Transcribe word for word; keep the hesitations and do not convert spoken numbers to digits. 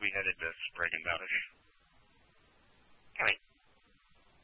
we headed to Sprague and Bowdish? All right.